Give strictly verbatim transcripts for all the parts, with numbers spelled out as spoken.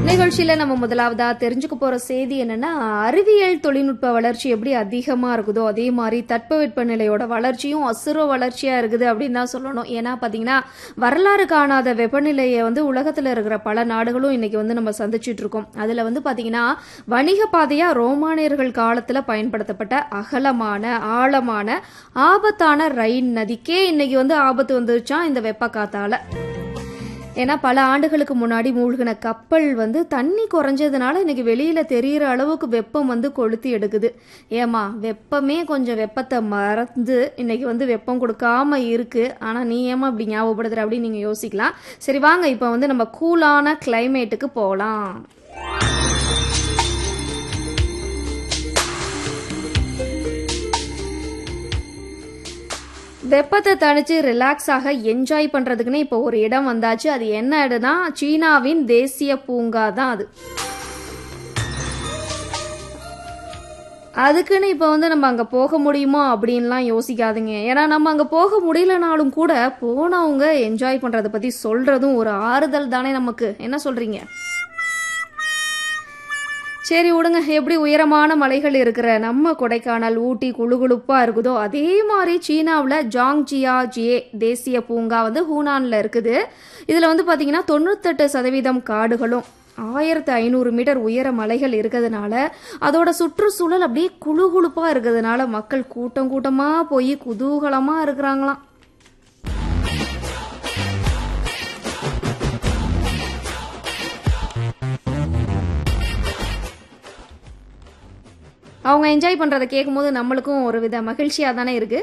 நிகழ்ச்சியில நம்ம முதலாவதா தெரிஞ்சுக்க போற செய்தி என்னன்னா, அறிவியல் தொழில்நுட்ப வளர்ச்சி எப்படி அதிகமா இருக்குதோ அதே மாதிரி தட்பவெட்ப நிலையோட வளர்ச்சியும் அசுர வளர்ச்சியா இருக்குது அப்படின்னு தான் சொல்லணும். ஏன்னா பாத்தீங்கன்னா, வரலாறு காணாத வெப்பநிலையை வந்து உலகத்துல இருக்கிற பல நாடுகளும் இன்னைக்கு வந்து நம்ம சந்திச்சுட்டு இருக்கோம். அதுல வந்து பாத்தீங்கன்னா, வணிக பாதையா ரோமானியர்கள் காலத்துல பயன்படுத்தப்பட்ட அகலமான ஆழமான ஆபத்தான ரைன் நதிக்கே இன்னைக்கு வந்து ஆபத்து வந்துருச்சான் இந்த வெப்ப காத்தால. ஏன்னா பல ஆண்டுகளுக்கு முன்னாடி மூழ்கின கப்பல் வந்து தண்ணி குறைஞ்சதுனால இன்னைக்கு வெளியில தெரியற அளவுக்கு வெப்பம் வந்து கொளுத்தி எடுக்குது. ஏமா வெப்பமே கொஞ்சம் வெப்பத்தை மறந்து இன்னைக்கு வந்து வெப்பம் கொடுக்காம இருக்கு. ஆனா நீ ஏமா இப்படி ஞாபகப்படுத்துற அப்படின்னு நீங்க யோசிக்கலாம். சரி வாங்க இப்ப வந்து நம்ம கூலான கிளைமேட்டுக்கு போகலாம். வெப்பத்தை தணிச்சு ரிலாக்ஸ் ஆக என்ஜாய் பண்றதுக்குன்னு இப்போ ஒரு இடம் வந்தாச்சு. அது என்ன இடம்னா, சீனாவின் தேசிய பூங்கா தான் அது. அதுக்குன்னு இப்போ வந்து நம்ம அங்கே போக முடியுமா அப்படின்லாம் யோசிக்காதீங்க. ஏன்னா நம்ம அங்கே போக முடியலனாலும் கூட போனவங்க என்ஜாய் பண்ணுறதை பற்றி சொல்கிறதும் ஒரு ஆறுதல் தானே நமக்கு. என்ன சொல்கிறீங்க? சரி விடுங்க. எப்படி உயரமான மலைகள் இருக்கிற நம்ம கொடைக்கானல் ஊட்டி குளுகுளுப்பா இருக்குதோ அதே மாதிரி சீனாவில் ஜாங்ஜியா ஜியே தேசிய பூங்கா வந்து ஹூனான்ல இருக்குது. இதில் வந்து பார்த்தீங்கன்னா தொண்ணூத்தெட்டு சதவீதம் காடுகளும் ஆயிரத்து ஐநூறு மீட்டர் உயர மலைகள் இருக்கிறதுனால அதோட சுற்றுச்சூழல் அப்படியே குளுகுளுப்பா இருக்கிறதுனால மக்கள் கூட்டம் கூட்டமா போய் குதூகலமா இருக்கிறாங்களாம். அவங்க என்ஜாய் பண்றதை கேட்கும் போது நம்மளுக்கும் ஒரு வித மகிழ்ச்சியா தானே இருக்கு.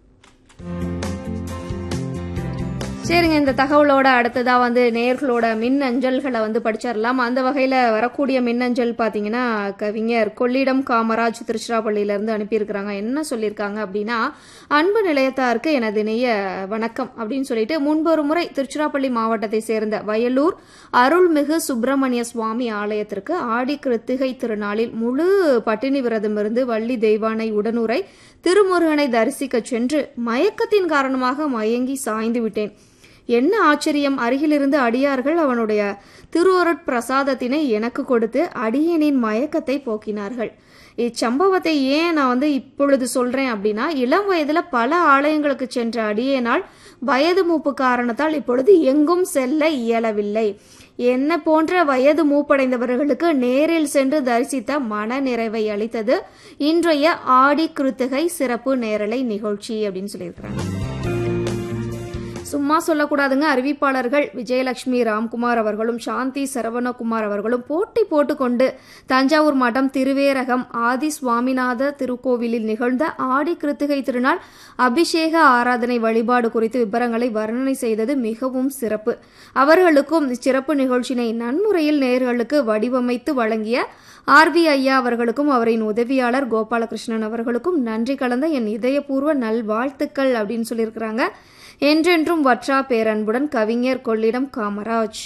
சரிங்க, இந்த தகவலோட அடுத்ததா வந்து நேர்களோட மின் அஞ்சல்களை வந்து படிச்சிடலாம். அந்த வகையில வரக்கூடிய மின்னஞ்சல் பாத்தீங்கன்னா, கவிஞர் கொள்ளிடம் காமராஜ் திருச்சிராப்பள்ளியில இருந்து அனுப்பியிருக்கிறாங்க. என்ன சொல்லியிருக்காங்க அப்படின்னா, அன்பு நிலையத்தாருக்கு எனது இணைய வணக்கம் அப்படின்னு சொல்லிட்டு, முன்பொரு முறை திருச்சிராப்பள்ளி மாவட்டத்தை சேர்ந்த வயலூர் அருள்மிகு சுப்பிரமணிய சுவாமி ஆலயத்திற்கு ஆடி கிருத்திகை திருநாளில் முழு பட்டினி விரதம் இருந்து வள்ளி தெய்வானை உடனுரை திருமுருகனை தரிசிக்க சென்று மயக்கத்தின் காரணமாக மயங்கி சாய்ந்து விட்டேன். என்ன ஆச்சரியம்! அருகிலிருந்து அடியார்கள் அவனுடைய திருவருட் பிரசாதத்தினை எனக்கு கொடுத்து அடியனின் மயக்கத்தை போக்கினார்கள். இச்சம்பவத்தை ஏன் நான் வந்து இப்பொழுது சொல்றேன் அப்படின்னா, இளம் வயதுல பல ஆலயங்களுக்கு சென்ற அடியேனால் வயது மூப்பு காரணத்தால் இப்பொழுது எங்கும் செல்ல இயலவில்லை. என்ன போன்ற வயது மூப்படைந்தவர்களுக்கு நேரில் சென்று தரிசித்த மன நிறைவை அளித்தது இன்றைய ஆடி கிருத்திகை சிறப்பு நேரலை நிகழ்ச்சி அப்படின்னு சொல்லியிருக்கிறாங்க. சும்மா சொல்லக்கூடாதுங்க. அறிவிப்பாளர்கள் விஜயலட்சுமி ராம்குமார் அவர்களும் சாந்தி சரவணகுமார் அவர்களும் போட்டி போட்டுக்கொண்டு தஞ்சாவூர் மாவட்டம் திருவேரகம் ஆதி சுவாமிநாத திருக்கோவிலில் நிகழ்ந்த ஆடி கிருத்திகை திருநாள் அபிஷேக ஆராதனை வழிபாடு குறித்து விவரங்களை வர்ணனை செய்தது மிகவும் சிறப்பு. அவர்களுக்கும் இச்சிறப்பு நிகழ்ச்சியினை நன்முறையில் நேயர்களுக்கு வடிவமைத்து வழங்கிய ஆர் வி ஐயா அவர்களுக்கும் அவரின் உதவியாளர் கோபாலகிருஷ்ணன் அவர்களுக்கும் நன்றி கலந்த என் இதயபூர்வ நல்வாழ்த்துக்கள் அப்படின்னு சொல்லியிருக்கிறாங்க. என்றென்றும் வற்றா பேரன்புடன் கவிஞர் கொள்ளிடம் காமராஜ்.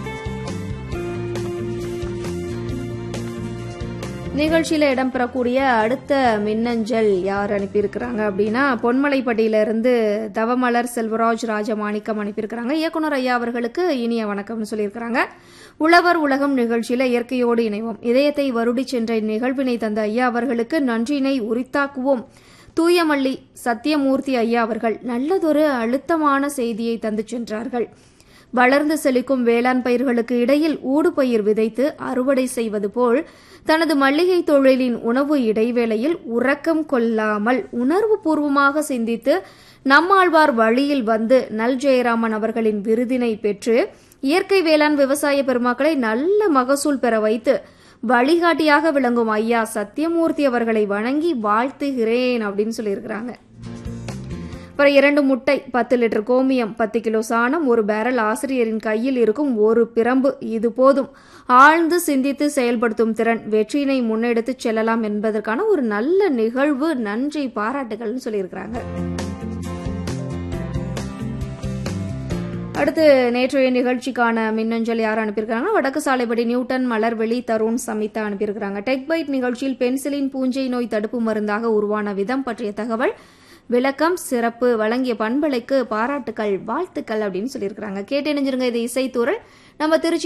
நிகழ்ச்சியில இடம்பெறக்கூடிய அடுத்த மின்னஞ்சல் யார் அனுப்பியிருக்கிறாங்க அப்படின்னா, பொன்மலைப்பட்டியிலிருந்து தவமலர் செல்வராஜ் ராஜமாணிக்கம் அனுப்பியிருக்கிறாங்க. இயக்குனர் ஐயா அவர்களுக்கு இனிய வணக்கம்னு சொல்லியிருக்கிறாங்க. உழவர் உலகம் நிகழ்ச்சியில இயற்கையோடு இணைவோம். இதயத்தை வருடி சென்ற இந்நிகழ்வினை தந்த ஐயா அவர்களுக்கு நன்றினை உரித்தாக்குவோம். தூயமல்லி சத்தியமூர்த்தி ஐயா அவர்கள் நல்லதொரு அழுத்தமான செய்தியை தந்து சென்றார்கள். வளர்ந்து செழிக்கும் வேளாண் பயிர்களுக்கு இடையில் ஊடுபயிர் விதைத்து அறுவடை செய்வது போல் தனது மல்லிகை தொழிலின் உணவு இடைவேளையில் உறக்கம் கொள்ளாமல் உணர்வு பூர்வமாக சிந்தித்து நம்மாழ்வார் வழியில் வந்து நல் ஜெயராமன் அவர்களின் விருதினை பெற்று இயற்கை வேளாண் விவசாய பெருமக்களை நல்ல மகசூல் பெற வைத்து வழிகாட்டியாக விளங்கும் ஐயா சத்தியமூர்த்தி அவர்களை வணங்கி வாழ்த்துகிறேன் அப்படின்னு சொல்லியிருக்கிறாங்க. அப்புறம் இரண்டு முட்டை, பத்து லிட்டர் கோமியம், பத்து கிலோ சாணம், ஒரு பேரல் ஆசிரியரின் கையில் இருக்கும் ஒரு பிரம்பு, இது போதும். ஆழ்ந்து சிந்தித்து செயல்படுத்தும் திறன் வெற்றியினை முன்னெடுத்து செல்லலாம் என்பதற்கான ஒரு நல்ல நிகழ்வு. நன்றி, பாராட்டுகள்னு சொல்லியிருக்கிறாங்க. அடுத்து நேற்றைய நிகழ்ச்சிக்கான மின்னஞ்சல் யார் அனுப்பியிருக்காங்க? வடக்கு சாலைப்படி நியூட்டன் மலர்வெளி தருண் சமிதா அனுப்பியிருக்கிறாங்க. டெக் பைட் நிகழ்ச்சியில் பென்சிலின் பூஞ்சை நோய் தடுப்பு மருந்தாக உருவான விதம் பற்றிய தகவல் விளக்கம் சிறப்பு, வழங்கிய பண்பலைக்கு பாராட்டுக்கள் வாழ்த்துக்கள் அப்படின்னு சொல்லியிருக்கிறாங்க. கேட்டு இணைஞ்சிருங்க. இது இசைத்தூரல். நம்ம திருச்சி